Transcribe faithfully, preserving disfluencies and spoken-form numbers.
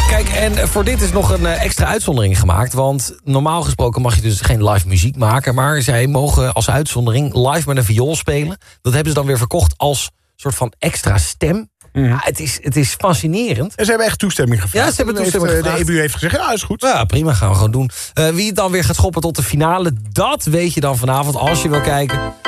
Kijk, en voor dit is nog een extra uitzondering gemaakt. Want normaal gesproken mag je dus geen live muziek maken. Maar zij mogen als uitzondering live met een viool spelen. Dat hebben ze dan weer verkocht als soort van extra stem. Mm. Ja, het, is, het is fascinerend. En ze hebben echt toestemming gevraagd. Ja, ze hebben toestemming heeft, gevraagd. De E B U heeft gezegd, ja, is goed. Ja, prima, gaan we gewoon doen. Uh, wie het dan weer gaat schoppen tot de finale, dat weet je dan vanavond als je wil kijken.